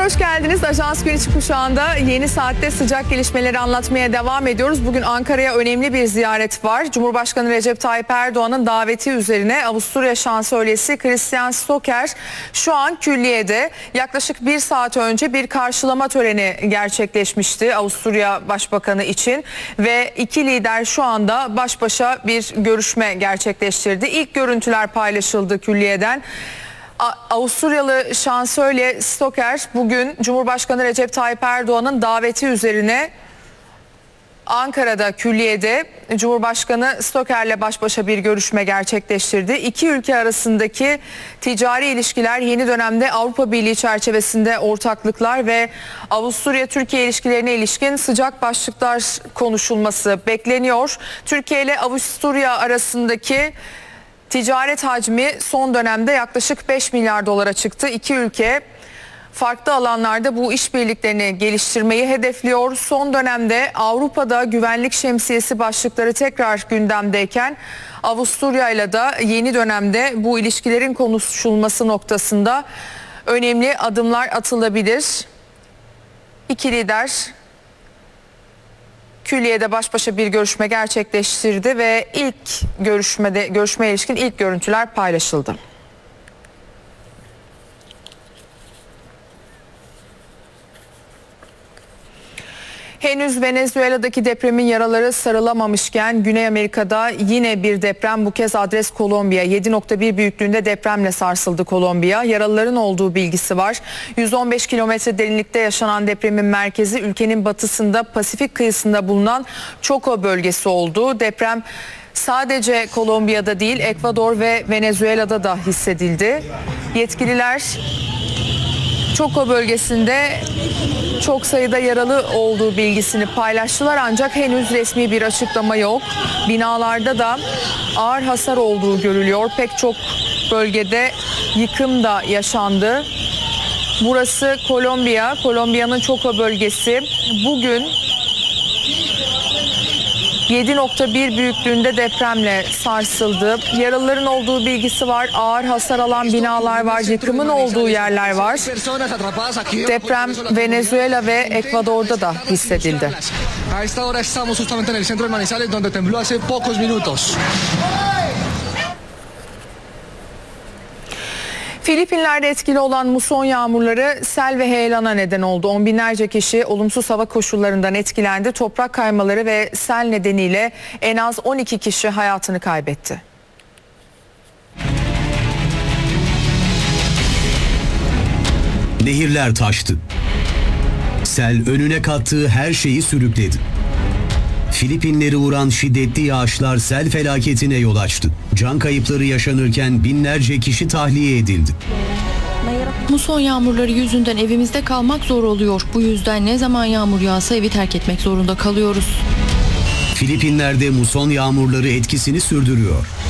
hoş geldiniz. Ajans Güneş Kuşağı'nda yeni saatte sıcak gelişmeleri anlatmaya devam ediyoruz. Bugün Ankara'ya önemli bir ziyaret var. Cumhurbaşkanı Recep Tayyip Erdoğan'ın daveti üzerine Avusturya Şansölyesi Christian Stocker şu an külliyede. Yaklaşık bir saat önce bir karşılama töreni gerçekleşmişti Avusturya Başbakanı için ve iki lider şu anda baş başa bir görüşme gerçekleştirdi. İlk görüntüler paylaşıldı külliyeden. Avusturyalı Şansölye Stocker bugün Cumhurbaşkanı Recep Tayyip Erdoğan'ın daveti üzerine Ankara'da külliyede Cumhurbaşkanı Stocker'le baş başa bir görüşme gerçekleştirdi. İki ülke arasındaki ticari ilişkiler yeni dönemde Avrupa Birliği çerçevesinde ortaklıklar ve Avusturya-Türkiye ilişkilerine ilişkin sıcak başlıklar konuşulması bekleniyor. Türkiye ile Avusturya arasındaki ticaret hacmi son dönemde yaklaşık 5 milyar dolara çıktı. İki ülke farklı alanlarda bu işbirliklerini geliştirmeyi hedefliyor. Son dönemde Avrupa'da güvenlik şemsiyesi başlıkları tekrar gündemdeyken Avusturya ile de yeni dönemde bu ilişkilerin konuşulması noktasında önemli adımlar atılabilir. İki lider külliyede baş başa bir görüşme gerçekleştirdi ve görüşmeye ilişkin ilk görüntüler paylaşıldı. Henüz Venezuela'daki depremin yaraları sarılamamışken Güney Amerika'da yine bir deprem, bu kez adres Kolombiya. 7.1 büyüklüğünde depremle sarsıldı Kolombiya. Yaralıların olduğu bilgisi var. 115 kilometre derinlikte yaşanan depremin merkezi ülkenin batısında Pasifik kıyısında bulunan Choco bölgesi oldu. Deprem sadece Kolombiya'da değil, Ekvador ve Venezuela'da da hissedildi. Yetkililer Choco bölgesinde çok sayıda yaralı olduğu bilgisini paylaştılar ancak henüz resmi bir açıklama yok. Binalarda da ağır hasar olduğu görülüyor. Pek çok bölgede yıkım da yaşandı. Burası Kolombiya, Kolombiya'nın Choco bölgesi. Bugün 7.1 büyüklüğünde depremle sarsıldı. Yaralıların olduğu bilgisi var. Ağır hasar alan binalar var. Yıkımın olduğu yerler var. Deprem Venezuela ve Ekvador'da da hissedildi. Filipinler'de etkili olan muson yağmurları sel ve heyelana neden oldu. On binlerce kişi olumsuz hava koşullarından etkilendi. Toprak kaymaları ve sel nedeniyle en az 12 kişi hayatını kaybetti. Nehirler taştı. Sel önüne kattığı her şeyi sürükledi. Filipinleri vuran şiddetli yağışlar sel felaketine yol açtı. Can kayıpları yaşanırken binlerce kişi tahliye edildi. Muson yağmurları yüzünden evimizde kalmak zor oluyor. Bu yüzden ne zaman yağmur yağsa evi terk etmek zorunda kalıyoruz. Filipinler'de muson yağmurları etkisini sürdürüyor.